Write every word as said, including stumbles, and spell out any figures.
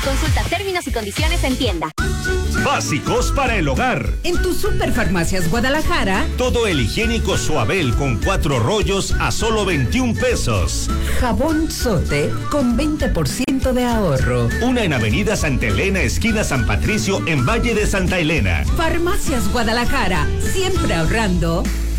Consulta términos y condiciones en tienda. Básicos para el hogar. En tu Superfarmacias Guadalajara, todo el higiénico Suabel con cuatro rollos a solo veintiún pesos. Jabón Sote con veinte por ciento de ahorro. Una en Avenida Santa Elena, esquina San Patricio, en Valle de Santa Elena. Farmacias Guadalajara, siempre ahorrando,